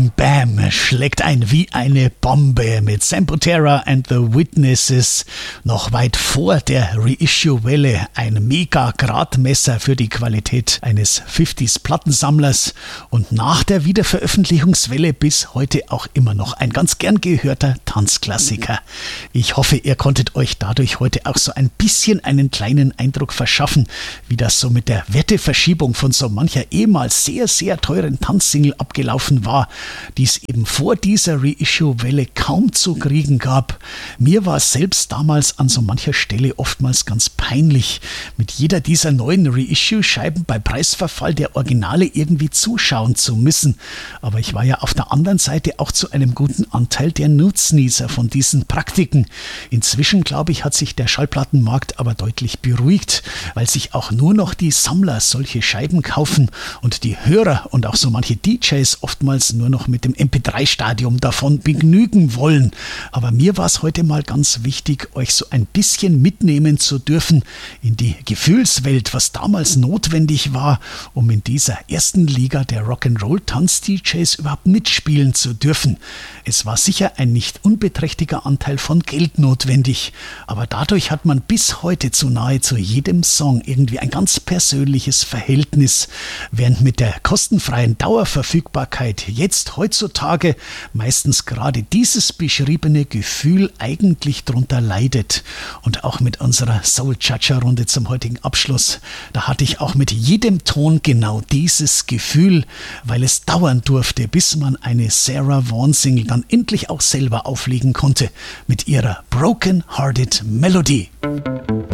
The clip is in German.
Bam Bam schlägt ein wie eine Bombe mit Sampo Terra and the Witnesses. Noch weit vor der Reissue-Welle ein Mega-Gradmesser für die Qualität eines 50s-Plattensammlers und nach der Wiederveröffentlichungswelle bis heute auch immer noch ein ganz gern gehörter Tanzklassiker. Ich hoffe, ihr konntet euch dadurch heute auch so ein bisschen einen kleinen Eindruck verschaffen, wie das so mit der Werteverschiebung von so mancher ehemals sehr, sehr teuren Tanzsingle abgelaufen war, die es eben vor dieser Reissue-Welle kaum zu kriegen gab. Mir war es selbst damals an so mancher Stelle oftmals ganz peinlich, mit jeder dieser neuen Reissue-Scheiben bei Preisverfall der Originale irgendwie zuschauen zu müssen. Aber ich war ja auf der anderen Seite auch zu einem guten Anteil der Nutznießer von diesen Praktiken. Inzwischen, glaube ich, hat sich der Schallplattenmarkt aber deutlich beruhigt, weil sich auch nur noch die Sammler solche Scheiben kaufen und die Hörer und auch so manche DJs oftmals nur noch mit dem MP3-Stadium davon begnügen wollen. Aber mir war es heute mal ganz wichtig, euch so ein bisschen mitnehmen zu dürfen in die Gefühlswelt, was damals notwendig war, um in dieser ersten Liga der Rock'n'Roll-Tanz-DJs überhaupt mitspielen zu dürfen. Es war sicher ein nicht unbeträchtlicher Anteil von Geld notwendig, aber dadurch hat man bis heute zu nahezu jedem Song irgendwie ein ganz persönliches Verhältnis, während mit der kostenfreien Dauerverfügbarkeit jetzt heutzutage meistens gerade dieses beschriebene Gefühl eigentlich drunter leidet. Und auch mit unserer Soul-Chacha-Runde zum heutigen Abschluss, da hatte ich auch mit jedem Ton genau dieses Gefühl, weil es dauern durfte, bis man eine Sarah Vaughan-Single dann endlich auch selber auflegen konnte mit ihrer Broken Hearted Melody.